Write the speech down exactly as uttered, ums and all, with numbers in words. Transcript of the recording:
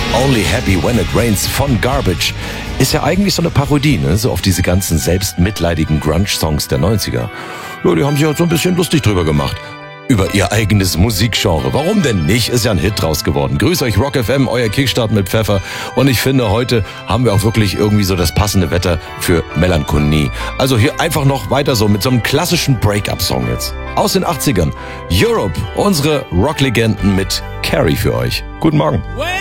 Only Happy When It Rains von Garbage ist ja eigentlich so eine Parodie, ne? So auf diese ganzen selbstmitleidigen Grunge-Songs der neunziger. Ja, die haben sich halt so ein bisschen lustig drüber gemacht. Über ihr eigenes Musikgenre. Warum denn nicht? Ist ja ein Hit draus geworden. Grüß euch Rock F M, euer Kickstart mit Pfeffer. Und ich finde, heute haben wir auch wirklich irgendwie so das passende Wetter für Melancholie. Also hier einfach noch weiter so mit so einem klassischen Break-up-Song jetzt. Aus den achtzigern. Europe, unsere Rocklegenden mit Carrie für euch. Guten Morgen.